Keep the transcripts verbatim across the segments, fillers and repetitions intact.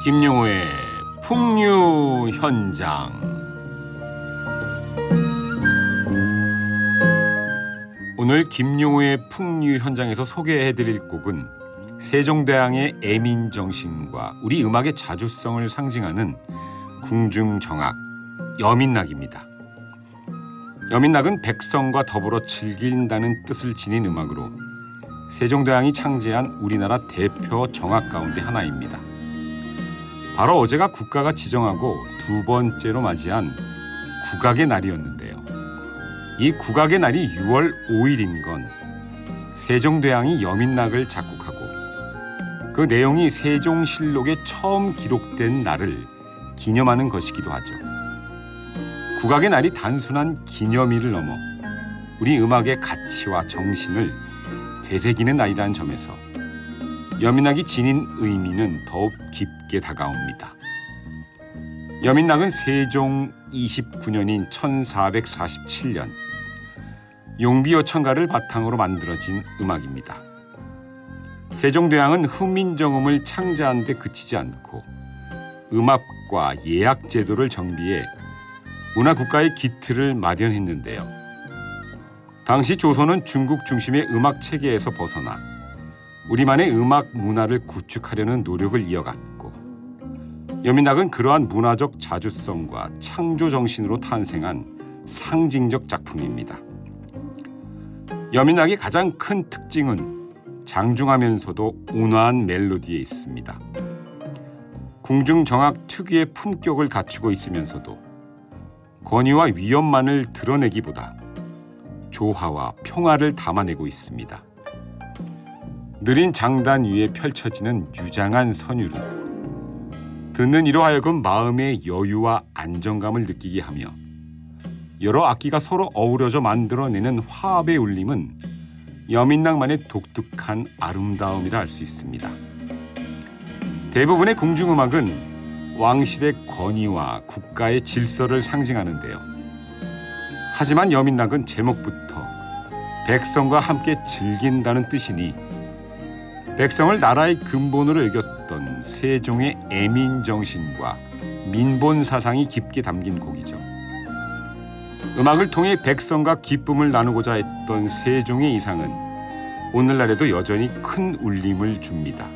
김용호의 풍류 현장. 오늘 김용호의 풍류 현장에서 소개해드릴 곡은 세종대왕의 애민정신과 우리 음악의 자주성을 상징하는 궁중정악, 여민낙입니다. 여민낙은 백성과 더불어 즐긴다는 뜻을 지닌 음악으로 세종대왕이 창제한 우리나라 대표 정악 가운데 하나입니다. 바로 어제가 국가가 지정하고 두 번째로 맞이한 국악의 날이었는데요. 이 국악의 날이 유월 오일인 건 세종대왕이 여민낙을 작곡하고 그 내용이 세종실록에 처음 기록된 날을 기념하는 것이기도 하죠. 국악의 날이 단순한 기념일을 넘어 우리 음악의 가치와 정신을 되새기는 날이라는 점에서 여민낙이 지닌 의미는 더욱 깊게 다가옵니다. 여민낙은 세종 이십구 년인 천사백사십칠 년 용비어 천가를 바탕으로 만들어진 음악입니다. 세종대왕은 훈민정음을 창제한 데 그치지 않고 음압과 예약 제도를 정비해 문화국가의 기틀을 마련했는데요. 당시 조선은 중국 중심의 음악 체계에서 벗어나 우리만의 음악 문화를 구축하려는 노력을 이어갔고, 여민낙은 그러한 문화적 자주성과 창조 정신으로 탄생한 상징적 작품입니다. 여민낙의 가장 큰 특징은 장중하면서도 온화한 멜로디에 있습니다. 궁중정악 특유의 품격을 갖추고 있으면서도 권위와 위엄만을 드러내기보다 조화와 평화를 담아내고 있습니다. 느린 장단 위에 펼쳐지는 유장한 선율은 듣는 이로 하여금 마음의 여유와 안정감을 느끼게 하며 여러 악기가 서로 어우러져 만들어내는 화합의 울림은 여민낙만의 독특한 아름다움이라 할 수 있습니다. 대부분의 궁중음악은 왕실의 권위와 국가의 질서를 상징하는데요. 하지만 여민낙은 제목부터 백성과 함께 즐긴다는 뜻이니 백성을 나라의 근본으로 여겼던 세종의 애민정신과 민본사상이 깊게 담긴 곡이죠. 음악을 통해 백성과 기쁨을 나누고자 했던 세종의 이상은 오늘날에도 여전히 큰 울림을 줍니다.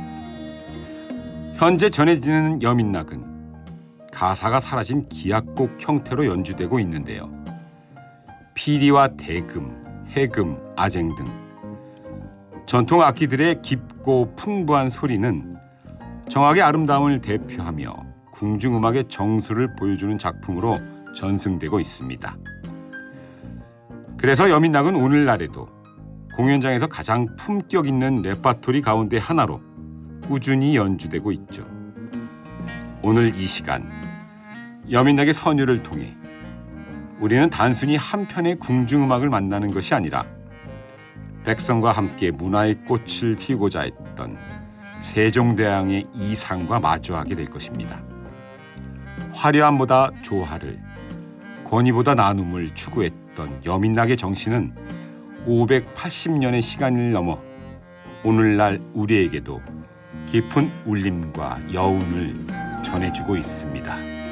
현재 전해지는 여민낙은 가사가 사라진 기악곡 형태로 연주되고 있는데요. 피리와 대금, 해금, 아쟁 등 전통 악기들의 깊고 풍부한 소리는 정악의 아름다움을 대표하며 궁중음악의 정수를 보여주는 작품으로 전승되고 있습니다. 그래서 여민낙은 오늘날에도 공연장에서 가장 품격 있는 레파토리 가운데 하나로 꾸준히 연주되고 있죠. 오늘 이 시간 여민낙의 선율을 통해 우리는 단순히 한 편의 궁중음악을 만나는 것이 아니라 백성과 함께 문화의 꽃을 피우고자 했던 세종대왕의 이상과 마주하게 될 것입니다. 화려함보다 조화를, 권위보다 나눔을 추구했던 여민낙의 정신은 오백팔십 년의 시간을 넘어 오늘날 우리에게도 깊은 울림과 여운을 전해주고 있습니다.